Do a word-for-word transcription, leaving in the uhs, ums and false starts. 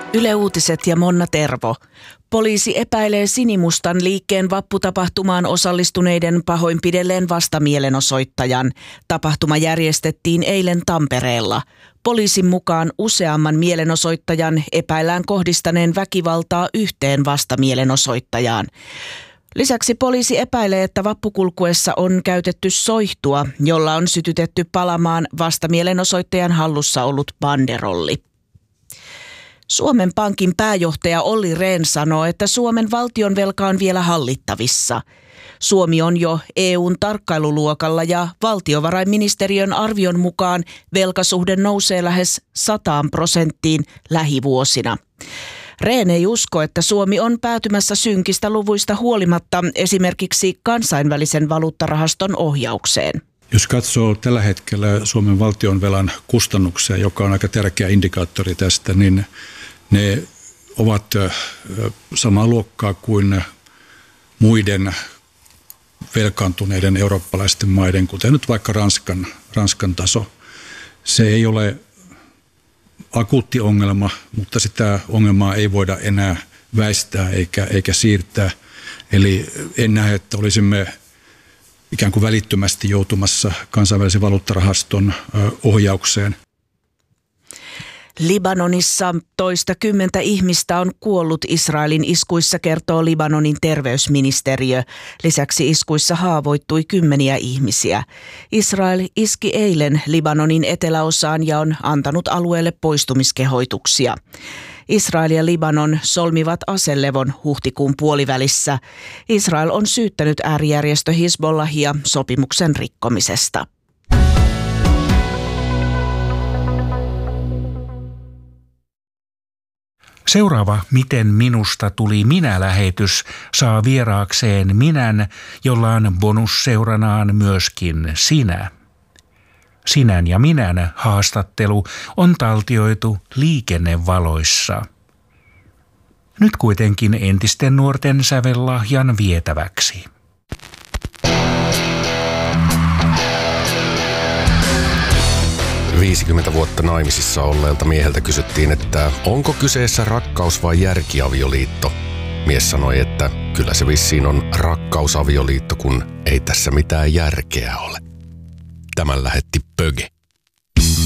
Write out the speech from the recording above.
Yle Uutiset ja Monna Tervo. Poliisi epäilee Sinimustan liikkeen vapputapahtumaan osallistuneiden pahoinpidelleen vastamielenosoittajan. Tapahtuma järjestettiin eilen Tampereella. Poliisin mukaan useamman mielenosoittajan epäillään kohdistaneen väkivaltaa yhteen vastamielenosoittajaan. Lisäksi poliisi epäilee, että vappukulkuessa on käytetty soihtua, jolla on sytytetty palamaan vastamielenosoittajan hallussa ollut banderolli. Suomen Pankin pääjohtaja Olli Rehn sanoo, että Suomen valtionvelka on vielä hallittavissa. Suomi on jo E U:n tarkkailuluokalla ja valtiovarainministeriön arvion mukaan velkasuhde nousee lähes sataan prosenttiin lähivuosina. Rehn ei usko, että Suomi on päätymässä synkistä luvuista huolimatta esimerkiksi kansainvälisen valuuttarahaston ohjaukseen. Jos katsoo tällä hetkellä Suomen valtionvelan kustannuksia, joka on aika tärkeä indikaattori tästä, niin ne ovat samaa luokkaa kuin muiden velkaantuneiden eurooppalaisten maiden, kuten nyt vaikka Ranskan, Ranskan taso. Se ei ole akuutti ongelma, mutta sitä ongelmaa ei voida enää väistää eikä, eikä siirtää. Eli en näe, että olisimme ikään kuin välittömästi joutumassa kansainvälisen valuuttarahaston ohjaukseen. Libanonissa toista kymmentä ihmistä on kuollut Israelin iskuissa, kertoo Libanonin terveysministeriö. Lisäksi iskuissa haavoittui kymmeniä ihmisiä. Israel iski eilen Libanonin eteläosaan ja on antanut alueelle poistumiskehoituksia. Israel ja Libanon solmivat aselevon huhtikuun puolivälissä. Israel on syyttänyt äärijärjestö Hizbollahia sopimuksen rikkomisesta. Seuraava Miten minusta tuli minä-lähetys saa vieraakseen minän, jolla on bonusseuranaan myöskin sinä. Sinän ja minän haastattelu on taltioitu Liikennevaloissa. Nyt kuitenkin entisten nuorten sävellahjan vietäväksi. viisikymmentä vuotta naimisissa olleelta mieheltä kysyttiin, että onko kyseessä rakkaus- vai järkiavioliitto. Mies sanoi, että kyllä se vissiin on rakkausavioliitto, kun ei tässä mitään järkeä ole. Tämän lähetti Pöge.